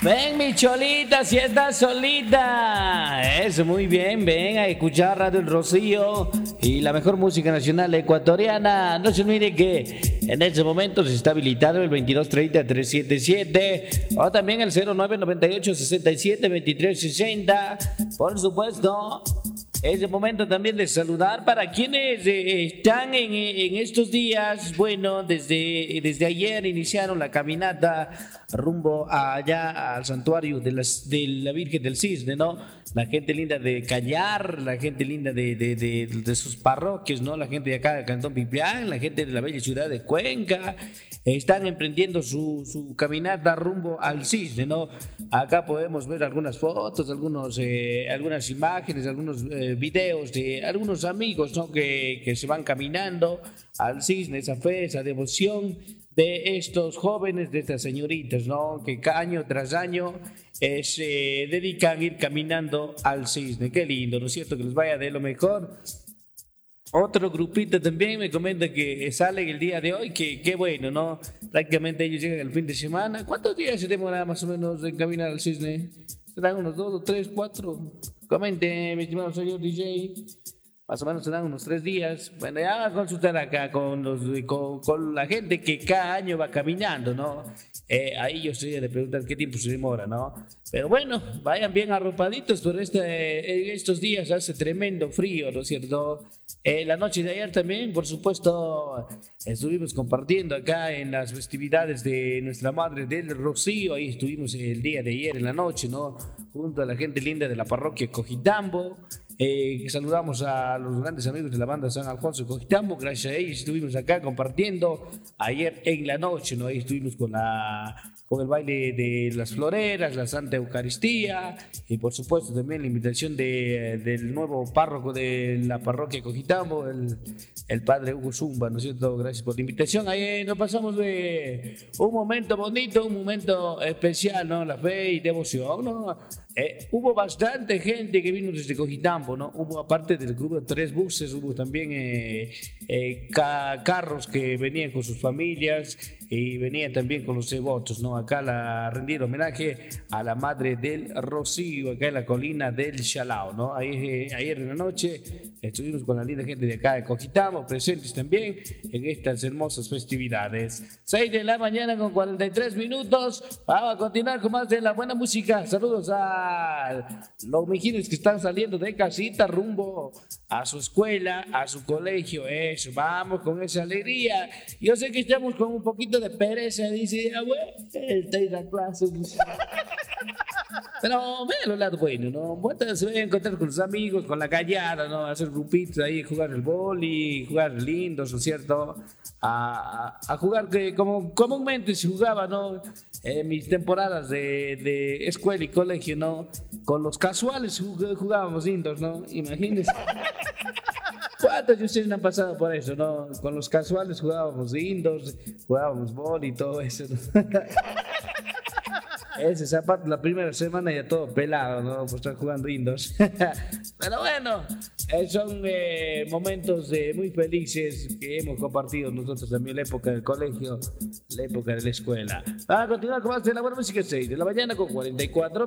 Ven, mi cholita, si estás solita. Eso, muy bien. Ven a escuchar Radio El Rocío y la mejor música nacional ecuatoriana. No se olvide que en este momento se está habilitado el 2230-377 o también el 0998-672360. Por supuesto. Es el momento también de saludar para quienes están en estos días. Bueno, desde ayer iniciaron la caminata rumbo allá al santuario de la Virgen del Cisne, ¿no? La gente linda de Cañar, la gente linda de sus parroquias, ¿no? La gente de acá de Cantón Pipián, la gente de la bella ciudad de Cuenca, están emprendiendo su caminata rumbo al Cisne, ¿no? Acá podemos ver algunas fotos, algunas imágenes, algunos videos de algunos amigos, ¿no? que se van caminando al Cisne, esa fe, esa devoción de estos jóvenes, de estas señoritas, ¿no? Que año tras año se dedican a ir caminando al Cisne. Qué lindo, ¿no es cierto? Que les vaya de lo mejor. Otro grupito también me comenta que sale el día de hoy, que qué bueno, ¿no? Prácticamente ellos llegan el fin de semana. ¿Cuántos días se demora más o menos en caminar al Cisne? ¿Serán unos 2 o 3, 4? Comente, mi estimado señor DJ. Más o menos serán unos 3 días. Bueno, ya va a consultar acá con la gente que cada año va caminando, ¿no? Ahí yo estoy de preguntar qué tiempo se demora, ¿no? Pero bueno, vayan bien arropaditos por en estos días hace tremendo frío, ¿no es cierto? La noche de ayer también, por supuesto, estuvimos compartiendo acá en las festividades de nuestra Madre del Rocío. Ahí estuvimos el día de ayer en la noche, ¿no? Junto a la gente linda de la parroquia Cojitambo. Saludamos a los grandes amigos de la banda San Alfonso de Cojitambo. Gracias a ellos estuvimos acá compartiendo ayer en la noche, ¿no? Ahí estuvimos con el baile de las floreras, la Santa Eucaristía y por supuesto también la invitación del nuevo párroco de la parroquia Cojitambo, el padre Hugo Zumba, ¿no es cierto? Gracias por la invitación. Ahí nos pasamos de un momento bonito, un momento especial, ¿no? La fe y devoción, ¿no? Hubo bastante gente que vino desde Cojitambo, ¿no? Hubo, aparte del grupo de 3 buses, hubo también carros que venían con sus familias y venían también con los devotos, ¿no? Acá a rendir homenaje a la Madre del Rocío, acá en la colina del Chalao, ¿no? Ahí, ayer en la noche estuvimos con la linda gente de acá de Cojitambo, presentes también en estas hermosas festividades. 6 de la mañana con 43 minutos. Vamos a continuar con más de la buena música. Saludos a los mijines que están saliendo de casita rumbo a su escuela, a su colegio. Eso, vamos con esa alegría. Yo sé que estamos con un poquito de pereza, dice, vuelta a ir a clase. Pero vean lo lado bueno, ¿no? Vuelta se va a encontrar con los amigos, con la gallada, ¿no? Hacer grupitos ahí, jugar el boli, jugar lindos, ¿no es cierto? A jugar que como comúnmente se jugaba, ¿no? En mis temporadas de escuela y colegio, ¿no? Con los casuales jugábamos indoors, ¿no? Imagínense. ¿Cuántos de ustedes han pasado por eso, no? Con los casuales jugábamos indoors, jugábamos boli y todo eso, ¿no? Esa parte, la primera semana ya todo pelado, ¿no? Por estar jugando indoors. Pero bueno, son momentos muy felices que hemos compartido nosotros también, la época del colegio, la época de la escuela. Vamos a continuar con más de la buena música, 6 de la mañana con 44.